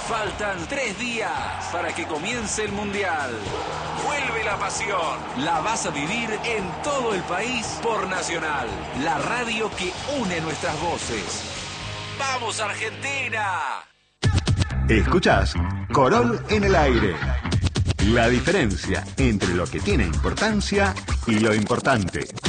Faltan 3 días para que comience el Mundial. Vuelve la pasión. La vas a vivir en todo el país por Nacional, la radio que une nuestras voces. ¡Vamos, Argentina! Escuchás Corol en el aire. La diferencia entre lo que tiene importancia y lo importante.